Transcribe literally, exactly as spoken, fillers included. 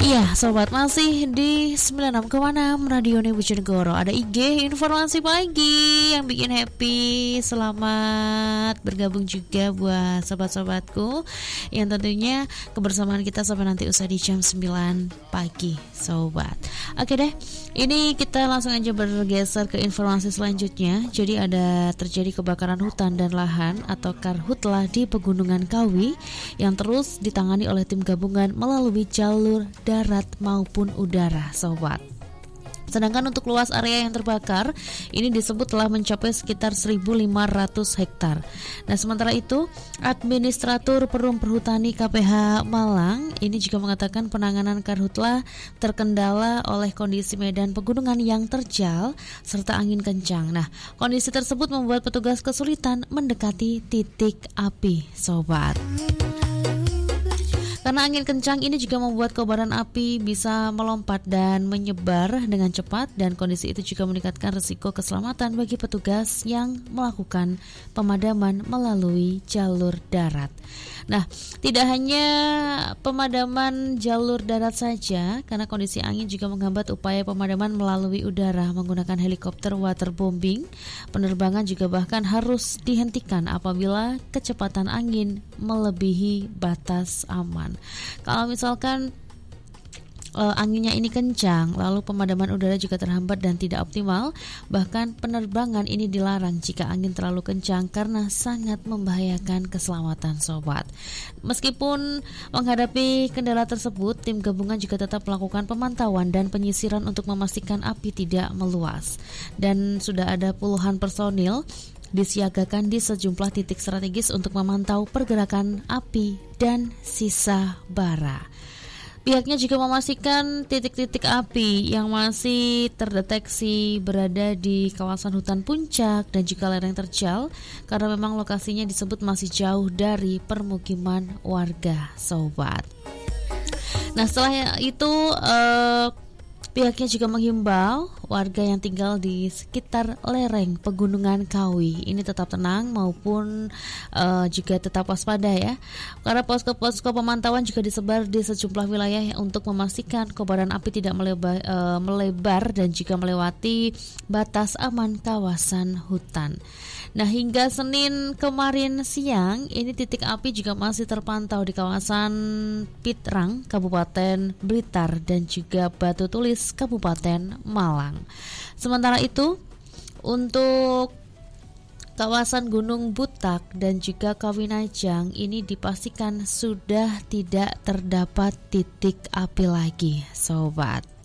Iya, sobat, masih di sembilan puluh enam koma enam Radio Bojonegoro. Ada I G informasi pagi yang bikin happy. Selamat bergabung juga buat sobat-sobatku yang tentunya kebersamaan kita sampai nanti usai di jam sembilan pagi, sobat. Oke deh, ini kita langsung aja bergeser ke informasi selanjutnya. Jadi ada terjadi kebakaran hutan dan lahan atau karhutlah di Pegunungan Kawi yang terus ditangani oleh tim gabungan melalui jalur darat maupun udara, sobat. Sedangkan untuk luas area yang terbakar ini disebut telah mencapai sekitar seribu lima ratus hektar. Nah, sementara itu Administratur Perum Perhutani K P H Malang ini juga mengatakan penanganan karhutlah terkendala oleh kondisi medan pegunungan yang terjal serta angin kencang. Nah, kondisi tersebut membuat petugas kesulitan mendekati titik api, sobat. Karena angin kencang ini juga membuat kobaran api bisa melompat dan menyebar dengan cepat, dan kondisi itu juga meningkatkan risiko keselamatan bagi petugas yang melakukan pemadaman melalui jalur darat. Nah, tidak hanya pemadaman jalur darat saja, karena kondisi angin juga menghambat upaya pemadaman melalui udara menggunakan helikopter waterbombing. Penerbangan juga bahkan harus dihentikan apabila kecepatan angin melebihi batas aman. Kalau misalkan Uh, anginnya ini kencang, lalu pemadaman udara juga terhambat dan tidak optimal. Bahkan penerbangan ini dilarang jika angin terlalu kencang karena sangat membahayakan keselamatan, sobat. Meskipun menghadapi kendala tersebut, tim gabungan juga tetap melakukan pemantauan dan penyisiran untuk memastikan api tidak meluas. Dan sudah ada puluhan personil disiagakan di sejumlah titik strategis untuk memantau pergerakan api dan sisa bara. Pihaknya juga memastikan titik-titik api yang masih terdeteksi berada di kawasan hutan puncak dan juga lereng terjal, karena memang lokasinya disebut masih jauh dari permukiman warga, sobat. Nah, setelah itu eh, pihaknya juga menghimbau warga yang tinggal di sekitar lereng Pegunungan Kawi ini tetap tenang maupun uh, juga tetap waspada ya. Karena posko-posko pemantauan juga disebar di sejumlah wilayah untuk memastikan kobaran api tidak melebar, uh, melebar dan juga melewati batas aman kawasan hutan. Nah, hingga Senin kemarin siang ini titik api juga masih terpantau di kawasan Pitrang, Kabupaten Blitar dan juga Batu Tulis, Kabupaten Malang. Sementara itu, untuk kawasan Gunung Butak dan juga Kawinajang ini dipastikan sudah tidak terdapat titik api lagi, sobat.